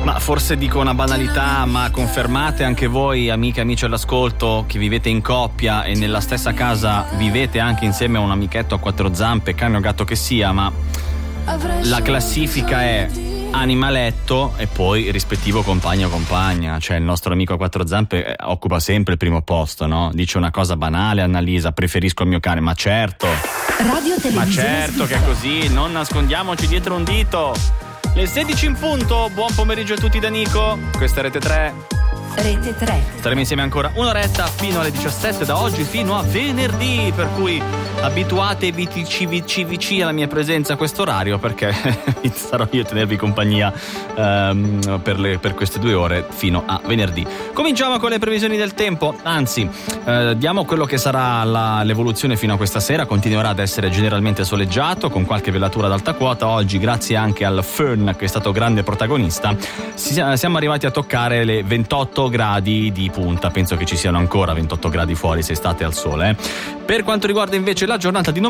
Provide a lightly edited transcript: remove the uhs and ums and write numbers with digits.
Ma forse dico una banalità, ma confermate anche voi, amiche e amici all'ascolto, che vivete in coppia e nella stessa casa vivete anche insieme a un amichetto a quattro zampe, cane o gatto che sia, ma la classifica è animaletto e poi rispettivo compagno o compagna. Cioè il nostro amico a quattro zampe occupa sempre il primo posto, no? Dice una cosa banale, Annalisa: preferisco il mio cane. Ma certo, ma certo che è così, non nascondiamoci dietro un dito. Le 16 in punto, buon pomeriggio a tutti da Nico, questa è Rete 3. Rete 3. Staremo insieme ancora un'oretta fino alle 17, da oggi fino a venerdì, per cui abituatevi vicini alla mia presenza a questo orario, perché sarò io a tenervi compagnia per queste 2 ore fino a venerdì. Cominciamo con le previsioni del tempo, anzi diamo quello che sarà l'evoluzione fino a questa sera. Continuerà ad essere generalmente soleggiato con qualche velatura ad alta quota. Oggi, grazie anche al Fern che è stato grande protagonista, siamo arrivati a toccare le 28 gradi di punta. Penso che ci siano ancora 28 gradi fuori se state al sole. Per quanto riguarda invece la giornata di